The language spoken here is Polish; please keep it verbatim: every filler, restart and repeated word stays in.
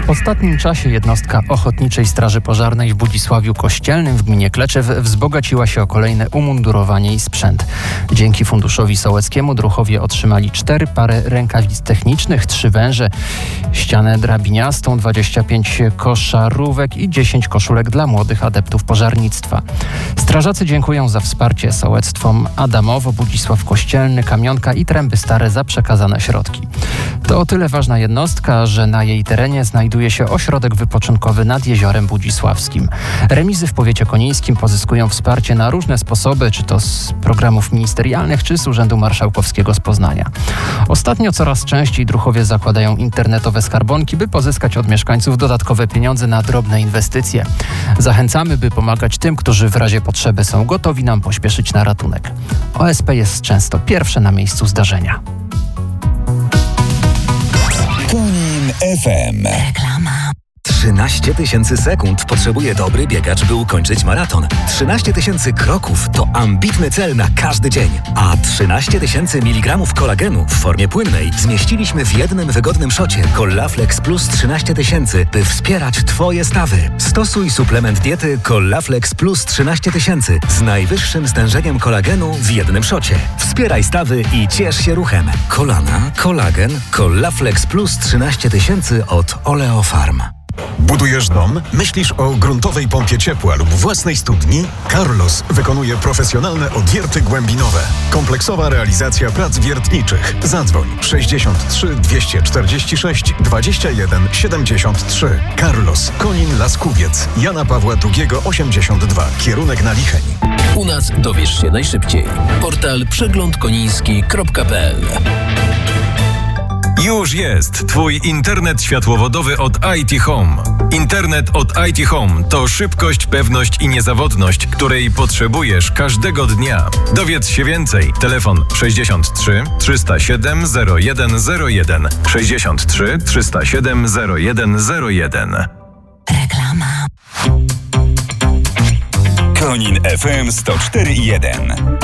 W ostatnim czasie jednostka Ochotniczej Straży Pożarnej w Budzisławiu Kościelnym w gminie Kleczew wzbogaciła się o kolejne umundurowanie i sprzęt. Dzięki funduszowi sołeckiemu druhowie otrzymali cztery pary rękawic technicznych, trzy węże, ścianę drabiniastą, dwadzieścia pięć koszarówek i dziesięć koszulek dla młodych adeptów pożarnictwa. Strażacy dziękują za wsparcie sołectwom Adamowo, Budzisław Kościelny, Kamionka i Tręby Stare za przekazane środki. To o tyle ważna jednostka, że na jej terenie znajduje się ośrodek wypoczynkowy nad Jeziorem Budzisławskim. Remizy w powiecie konińskim pozyskują wsparcie na różne sposoby, czy to z programów ministerialnych, czy z Urzędu Marszałkowskiego z Poznania. Ostatnio coraz częściej druhowie zakładają internetowe skarbonki, by pozyskać od mieszkańców dodatkowe pieniądze na drobne inwestycje. Zachęcamy, by pomagać tym, którzy w razie potrzeby są gotowi nam pośpieszyć na ratunek. O S P jest często pierwsze na miejscu zdarzenia. Konin F M. Reklama. trzynaście tysięcy sekund potrzebuje dobry biegacz, by ukończyć maraton. trzynaście tysięcy kroków to ambitny cel na każdy dzień. A trzynaście tysięcy miligramów kolagenu w formie płynnej zmieściliśmy w jednym wygodnym szocie Collaflex Plus trzynaście tysięcy, by wspierać Twoje stawy. Stosuj suplement diety Collaflex Plus trzynaście tysięcy z najwyższym stężeniem kolagenu w jednym szocie. Wspieraj stawy i ciesz się ruchem. Kolana, kolagen, Collaflex Plus trzynaście tysięcy od Oleofarm. Budujesz dom? Myślisz o gruntowej pompie ciepła lub własnej studni? Carlos wykonuje profesjonalne odwierty głębinowe. Kompleksowa realizacja prac wiertniczych. Zadzwoń sześćdziesiąt trzy dwieście czterdzieści sześć dwadzieścia jeden siedemdziesiąt trzy. Carlos, Konin Laskuwiec, Jana Pawła drugiego osiemdziesiąt dwa. Kierunek na Licheń. U nas dowiesz się najszybciej. Portal przegląd koniński kropka p l. Już jest Twój internet światłowodowy od I T Home. Internet od I T Home to szybkość, pewność i niezawodność, której potrzebujesz każdego dnia. Dowiedz się więcej. Telefon sześćdziesiąt trzy trzysta siedem zero jeden zero jeden, sześćdziesiąt trzy trzysta siedem zero jeden zero jeden. Reklama. Konin F M sto cztery i jeden.